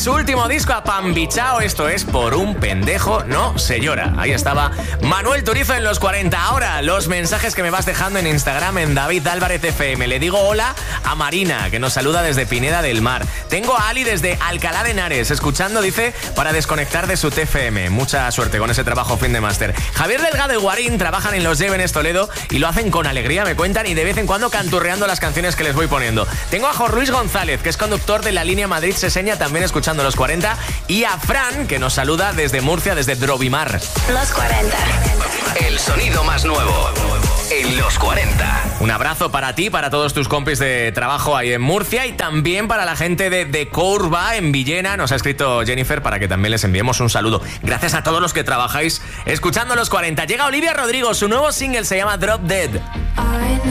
su último disco, a Pambichao. Esto es Por un pendejo no se llora. Ahí estaba Manuel Turizo en los 40. Ahora, los mensajes que me vas dejando en Instagram, en David Álvarez FM. Le digo hola a Marina, que nos saluda desde Pineda del Mar. Tengo a Ali desde Alcalá de Henares, escuchando, dice, para desconectar de su TFM. Mucha suerte con ese trabajo fin de máster. Javier Delgado y Guarín trabajan en Los Llévenes Toledo y lo hacen con alegría, me cuentan, y de vez en cuando canturreando las canciones que les voy poniendo. Tengo a Jorge Luis González, que es conductor de la línea Madrid-Seseña, también escuchando los 40, y a Fran, que nos saluda desde Murcia, desde Drobimar. Los 40. El sonido más nuevo en los 40. Un abrazo para ti, para todos tus compis de trabajo ahí en Murcia, y también para la gente de Courba en Villena. Nos ha escrito Jennifer para que también les enviemos un saludo. Gracias a todos los que trabajáis escuchando los 40. Llega Olivia Rodrigo, su nuevo single se llama Drop Dead.